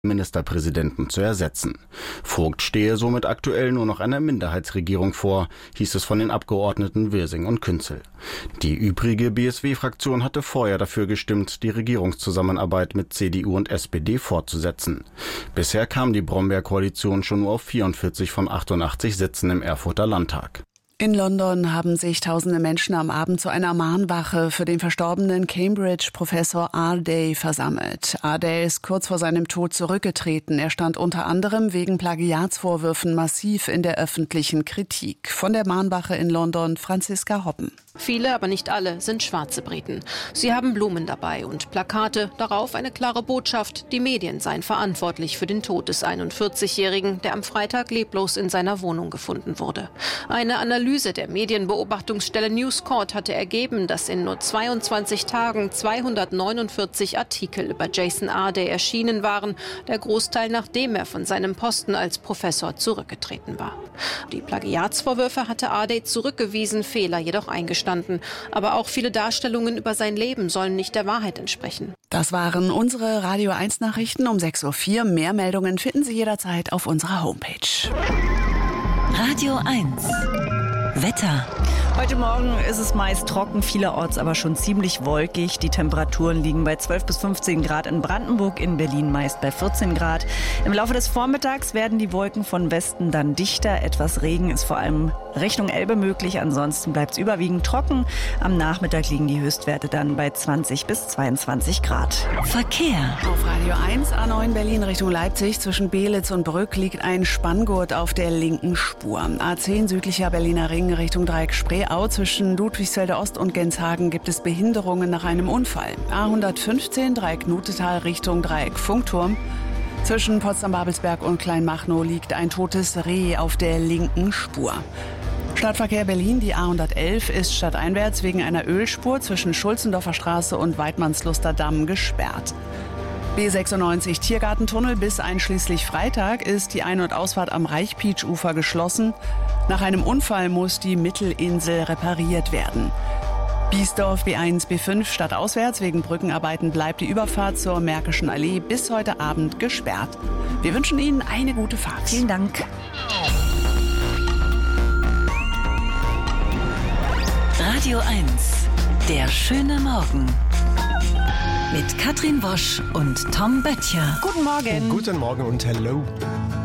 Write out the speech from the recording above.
Ministerpräsidenten zu ersetzen. Vogt stehe somit aktuell nur noch einer Minderheitsregierung vor, hieß es von den Abgeordneten Wirsing und Künzel. Die übrige BSW-Fraktion hatte vorher dafür gestimmt, die Regierungszusammenarbeit mit CDU und SPD fortzusetzen. Bisher kam die Brombeer-Koalition schon nur auf 44 von 88 Sitzen im Erfurter Landtag. In London haben sich tausende Menschen am Abend zu einer Mahnwache für den verstorbenen Cambridge-Professor Arday versammelt. Arday ist kurz vor seinem Tod zurückgetreten. Er stand unter anderem wegen Plagiatsvorwürfen massiv in der öffentlichen Kritik. Von der Mahnwache in London, Franziska Hoppen. Viele, aber nicht alle, sind schwarze Briten. Sie haben Blumen dabei und Plakate, darauf eine klare Botschaft, die Medien seien verantwortlich für den Tod des 41-Jährigen, der am Freitag leblos in seiner Wohnung gefunden wurde. Eine Analyse der Medienbeobachtungsstelle News Corp hatte ergeben, dass in nur 22 Tagen 249 Artikel über Jason Arday erschienen waren, der Großteil nachdem er von seinem Posten als Professor zurückgetreten war. Die Plagiatsvorwürfe hatte Arday zurückgewiesen, Fehler jedoch eingestanden. Aber auch viele Darstellungen über sein Leben sollen nicht der Wahrheit entsprechen. Das waren unsere Radio 1 Nachrichten um 6.04 Uhr. Mehr Meldungen finden Sie jederzeit auf unserer Homepage. Radio 1 Wetter. Heute Morgen ist es meist trocken, vielerorts aber schon ziemlich wolkig. Die Temperaturen liegen bei 12 bis 15 Grad in Brandenburg, in Berlin meist bei 14 Grad. Im Laufe des Vormittags werden die Wolken von Westen dann dichter. Etwas Regen ist vor allem Richtung Elbe möglich. Ansonsten bleibt es überwiegend trocken. Am Nachmittag liegen die Höchstwerte dann bei 20 bis 22 Grad. Verkehr. Auf Radio 1 A9 Berlin Richtung Leipzig zwischen Beelitz und Brück liegt ein Spanngurt auf der linken Spur. A10 südlicher Berliner Ring Richtung Dreieck Spreeau. Zwischen Ludwigsfelde Ost und Genshagen gibt es Behinderungen nach einem Unfall. A115 Dreieck Nutetal Richtung Dreieck Funkturm. Zwischen Potsdam-Babelsberg und Kleinmachnow liegt ein totes Reh auf der linken Spur. Stadtverkehr Berlin, die A111 ist stadteinwärts wegen einer Ölspur zwischen Schulzendorfer Straße und Weidmannsluster Damm gesperrt. B96 Tiergartentunnel bis einschließlich Freitag ist die Ein- und Ausfahrt am Reichpietsch-Ufer geschlossen. Nach einem Unfall muss die Mittelinsel repariert werden. Biesdorf B1, B5 stadtauswärts wegen Brückenarbeiten bleibt die Überfahrt zur Märkischen Allee bis heute Abend gesperrt. Wir wünschen Ihnen eine gute Fahrt. Vielen Dank. Radio 1 Der schöne Morgen. Mit Katrin Wosch und Tom Böttcher. Guten Morgen. Guten Morgen und hello.